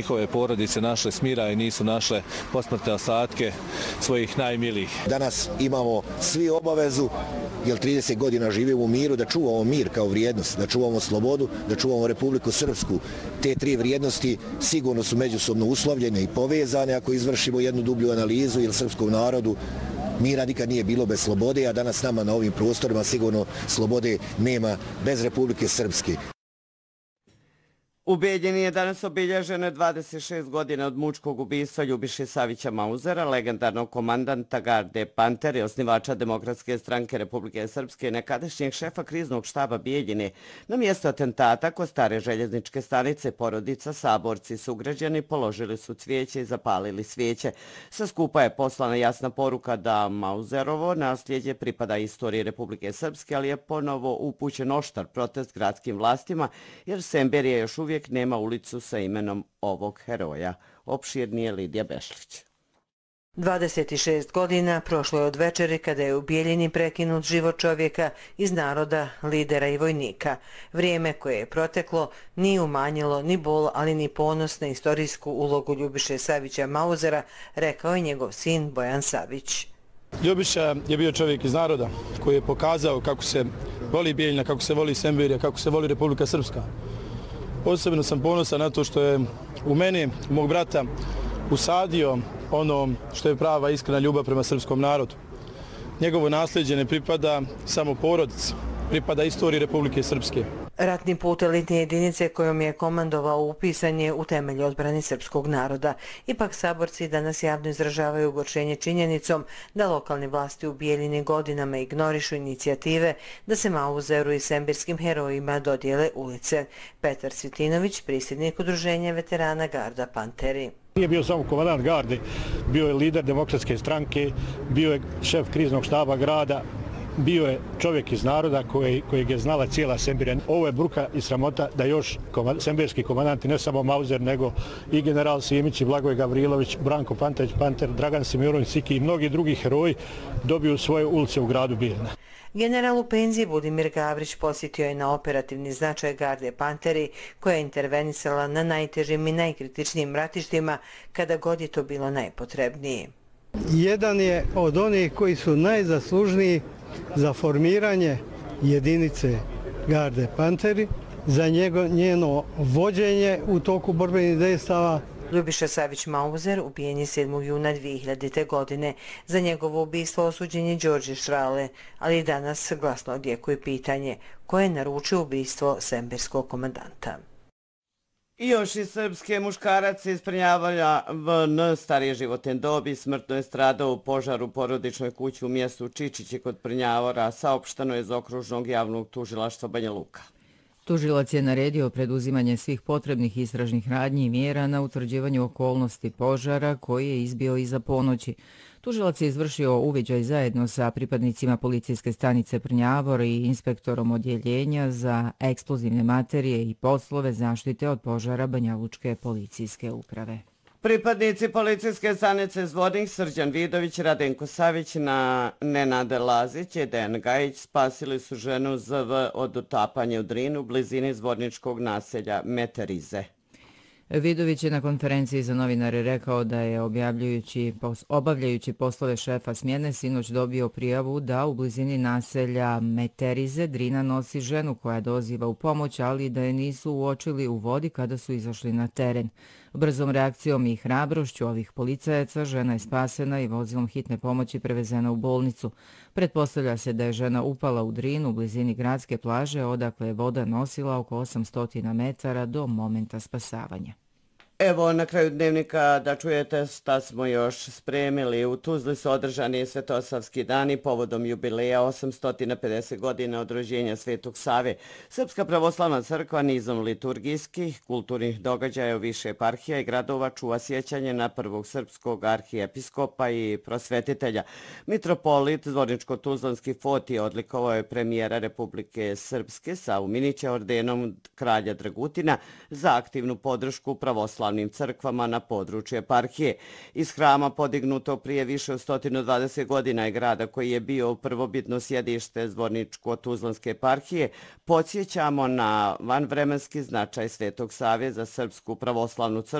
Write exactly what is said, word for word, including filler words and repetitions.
njihove porodice našle smira i nisu našle posmrtne ostatke svojih najmilijih. Danas imamo svi obavezu, jer trideset godina živimo u miru, da čuvamo mir kao vrijednost, da čuvamo slobodu, da čuvamo Republiku Srpsku. Te tri vrijednosti sigurno su međusobno uslovljene i povezane ako izvršimo jednu dublju analizu, jer srpskom narodu mira nikad nije bilo bez slobode, a danas nama na ovim prostorima sigurno slobode nema bez Republike Srpske. U Bijeljini je danas obilježeno dvadeset šest godina od mučkog ubistva Ljubiše Savića Mauzera, legendarnog komandanta garde Pantere, osnivača Demokratske stranke Republike Srpske i nekadašnjeg šefa kriznog štaba Bijeljine. Na mjesto atentata kod stare željezničke stanice porodica, saborci, sugrađani položili su cvijeće i zapalili svijeće. Sa skupa je poslana jasna poruka da Mauzerovo nasljeđe pripada istoriji Republike Srpske, ali je ponovo upućen oštar protest gradskim vlastima, jer Semberija još uvijek nema ulicu sa imenom ovog heroja. Opširnije Lidija Bešlić. dvadeset šest godina prošlo je od večeri kada je u Bijeljini prekinut život čovjeka iz naroda, lidera i vojnika. Vrijeme koje je proteklo nije umanjilo ni bol, ali ni ponos na istorijsku ulogu Ljubiše Savića Mauzera, rekao je njegov sin Bojan Savić. Ljubiša je bio čovjek iz naroda koji je pokazao kako se voli Bijeljina, kako se voli Semberija, kako se voli Republika Srpska. Posebno sam ponosan na to što je u meni, u mog brata, usadio ono što je prava iskrena ljubav prema srpskom narodu. Njegovo nasljeđe ne pripada samo porodici, pripada istoriji Republike Srpske. Ratni put elitne jedinice kojom je komandovao upisan je u temelju odbrane srpskog naroda. Ipak saborci danas javno izražavaju ogorčenje činjenicom da lokalne vlasti u Bijeljini godinama ignorišu inicijative da se Mauzeru i sembirskim herojima dodijele ulice. Petar Svitinović, predsjednik udruženja veterana Garda Panteri. Nije bio samo komandant garde, bio je lider Demokratske stranke, bio je šef kriznog štaba grada, bio je čovjek iz naroda koji, kojeg je znala cijela Semberija. Ovo je bruka i sramota da još komand, semberski komandanti, ne samo Mauzer, nego i general Simić, Blagoje Gavrilović, Branko Panteć, Panter, Dragan Simirović, Siki i mnogi drugi heroji dobiju svoje ulice u gradu Bijeljina. General u penziji Budimir Gavrić posjetio je na operativni značaj garde Panteri, koja je intervenisala na najtežim i najkritičnijim ratištima kada god je to bilo najpotrebnije. Jedan je od onih koji su najzaslužniji za formiranje jedinice garde Panteri, za njego, njeno vođenje u toku borbenih dejstava. Ljubiša Savić Mauzer ubijen je sedmog juna dvije hiljadite. godine. Za njegovo ubistvo osuđen je Đorđe Šrale, ali danas glasno odjekuje pitanje ko je naručio ubistvo semberskog komandanta. I još i srpske muškarac iz Prnjavalja V N starije životne dobi smrtno je stradao u požaru u porodičnoj kući u mjestu Čičići kod Prnjavora, saopšteno je iz okružnog javnog tužilaštva Banja Luka. Tužilac je naredio preduzimanje svih potrebnih istražnih radnji i mjera na utvrđivanju okolnosti požara koji je izbio iza ponoći. Tužilac je izvršio uviđaj zajedno sa pripadnicima policijske stanice Prnjavor i inspektorom odjeljenja za eksplozivne materije i poslove zaštite od požara Banjalučke policijske uprave. Pripadnici policijske stanice Zvornik, Srđan Vidović, Radenko Savić, na Nenade Lazić i Dejan Gajić spasili su ženu Z V od utapanja u Drinu u blizini zvorničkog naselja Meterize. Vidović je na konferenciji za novinare rekao da je objavljujući, obavljajući poslove šefa smjene sinoć dobio prijavu da u blizini naselja Meterize Drina nosi ženu koja doziva u pomoć, ali da je nisu uočili u vodi kada su izašli na teren. Brzom reakcijom i hrabrošću ovih policajaca žena je spasena i vozilom hitne pomoći prevezena u bolnicu. Pretpostavlja se da je žena upala u Drinu u blizini gradske plaže, odakle je voda nosila oko osamsto metara do momenta spasavanja. Evo na kraju dnevnika da čujete šta smo još spremili. U Tuzli su održani Svetosavski dani povodom jubileja osamsto pedeset godina od rođenja Svetog Save. Srpska pravoslavna crkva nizom liturgijskih, kulturnih događaja u više eparhija i gradova čuva sjećanje na prvog srpskog arhijepiskopa i prosvetitelja. Mitropolit Zvorničko-Tuzlanski Foti odlikovao je premijera Republike Srpske Savu Minića ordenom kralja Dragutina za aktivnu podršku pravoslavnim crkvama na području eparhije. Iz hrama podignuto prije više od sto dvadeset godina i grada koji je bio prvobitno sjedište Zvorničko-Tuzlanske eparhije, podsjećamo na vanvremenski značaj Svetog Save za Srpsku pravoslavnu crkvu